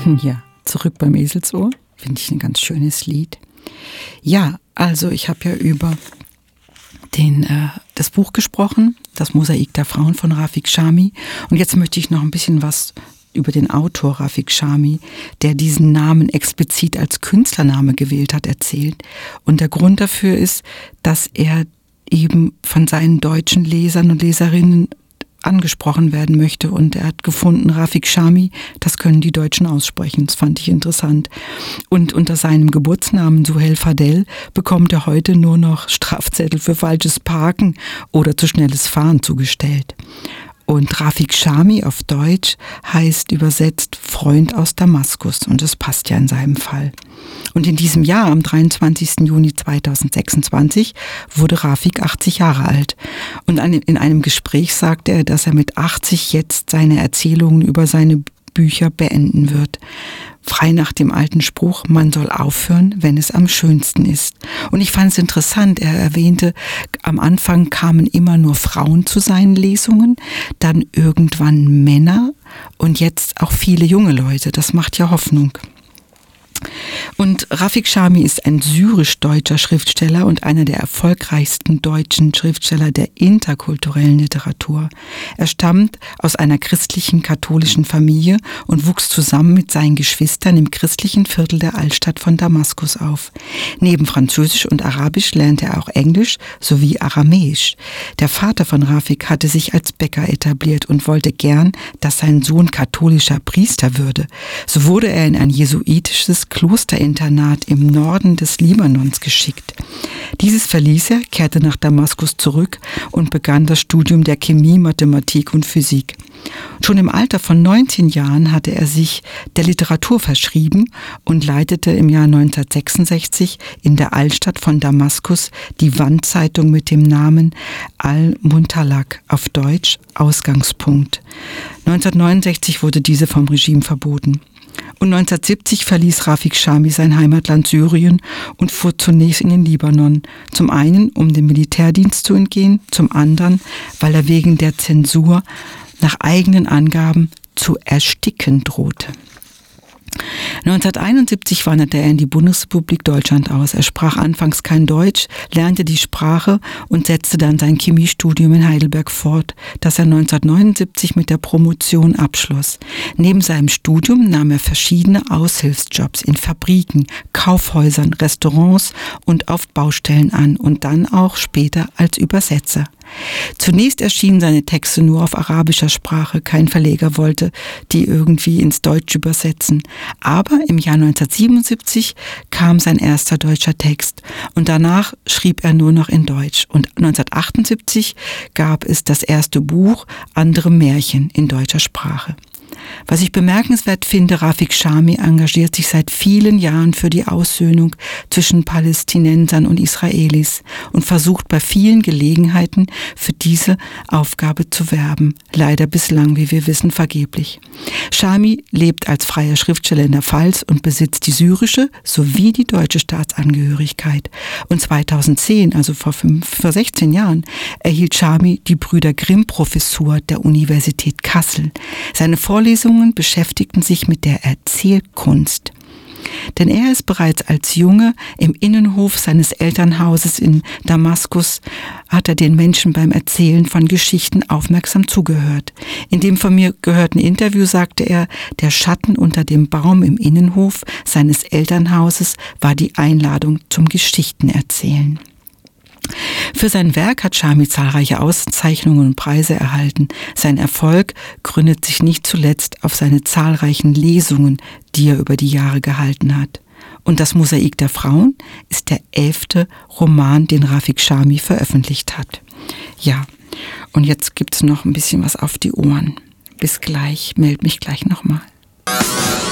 Ja, zurück beim Eselsohr. Finde ich ein ganz schönes Lied. Ja, also ich habe ja über das Buch gesprochen, Das Mosaik der Frauen von Rafik Chami. Und jetzt möchte ich noch ein bisschen was über den Autor Rafik Chami, der diesen Namen explizit als Künstlername gewählt hat, erzählt. Und der Grund dafür ist, dass er eben von seinen deutschen Lesern und Leserinnen angesprochen werden möchte. Und er hat gefunden, Rafik Chami, das können die Deutschen aussprechen. Das fand ich interessant. Und unter seinem Geburtsnamen Suhel Fadel bekommt er heute nur noch Strafzettel für falsches Parken oder zu schnelles Fahren zugestellt. Und Rafik Chami auf Deutsch heißt übersetzt Freund aus Damaskus. Und das passt ja in seinem Fall. Und in diesem Jahr, am 23. Juni 2026, wurde Rafik 80 Jahre alt. Und in einem Gespräch sagte er, dass er mit 80 jetzt seine Erzählungen über seine Bücher beenden wird. Frei nach dem alten Spruch, man soll aufhören, wenn es am schönsten ist. Und ich fand es interessant, er erwähnte, am Anfang kamen immer nur Frauen zu seinen Lesungen, dann irgendwann Männer und jetzt auch viele junge Leute. Das macht ja Hoffnung. Und Rafik Chami ist ein syrisch-deutscher Schriftsteller und einer der erfolgreichsten deutschen Schriftsteller der interkulturellen Literatur. Er stammt aus einer christlichen katholischen Familie und wuchs zusammen mit seinen Geschwistern im christlichen Viertel der Altstadt von Damaskus auf. Neben Französisch und Arabisch lernte er auch Englisch sowie Aramäisch. Der Vater von Rafik hatte sich als Bäcker etabliert und wollte gern, dass sein Sohn katholischer Priester würde. So wurde er in ein jesuitisches Klosterinternat im Norden des Libanons geschickt. Dieses verließ er, kehrte nach Damaskus zurück und begann das Studium der Chemie, Mathematik und Physik. Schon im Alter von 19 Jahren hatte er sich der Literatur verschrieben und leitete im Jahr 1966 in der Altstadt von Damaskus die Wandzeitung mit dem Namen Al-Muntalaq, auf Deutsch Ausgangspunkt. 1969 wurde diese vom Regime verboten. Und 1970 verließ Rafik Chami sein Heimatland Syrien und fuhr zunächst in den Libanon. Zum einen, um dem Militärdienst zu entgehen, zum anderen, weil er wegen der Zensur nach eigenen Angaben zu ersticken drohte. 1971 wanderte er in die Bundesrepublik Deutschland aus. Er sprach anfangs kein Deutsch, lernte die Sprache und setzte dann sein Chemiestudium in Heidelberg fort, das er 1979 mit der Promotion abschloss. Neben seinem Studium nahm er verschiedene Aushilfsjobs in Fabriken, Kaufhäusern, Restaurants und auf Baustellen an und dann auch später als Übersetzer. Zunächst erschienen seine Texte nur auf arabischer Sprache. Kein Verleger wollte die irgendwie ins Deutsche übersetzen. Aber im Jahr 1977 kam sein erster deutscher Text und danach schrieb er nur noch in Deutsch. Und 1978 gab es das erste Buch Andere Märchen in deutscher Sprache. Was ich bemerkenswert finde, Rafik Chami engagiert sich seit vielen Jahren für die Aussöhnung zwischen Palästinensern und Israelis und versucht bei vielen Gelegenheiten für diese Aufgabe zu werben. Leider bislang, wie wir wissen, vergeblich. Chami lebt als freier Schriftsteller in der Pfalz und besitzt die syrische sowie die deutsche Staatsangehörigkeit. Und 2010, also vor 16 Jahren, erhielt Chami die Brüder Grimm-Professur der Universität Kassel. Seine Vorlesungen beschäftigten sich mit der Erzählkunst. Denn er ist bereits als Junge im Innenhof seines Elternhauses in Damaskus, hat er den Menschen beim Erzählen von Geschichten aufmerksam zugehört. In dem von mir gehörten Interview sagte er, der Schatten unter dem Baum im Innenhof seines Elternhauses war die Einladung zum Geschichtenerzählen. Für sein Werk hat Chami zahlreiche Auszeichnungen und Preise erhalten. Sein Erfolg gründet sich nicht zuletzt auf seine zahlreichen Lesungen, die er über die Jahre gehalten hat. Und das Mosaik der Frauen ist der 11. Roman, den Rafik Chami veröffentlicht hat. Ja, und jetzt gibt's noch ein bisschen was auf die Ohren. Bis gleich, meld mich gleich nochmal.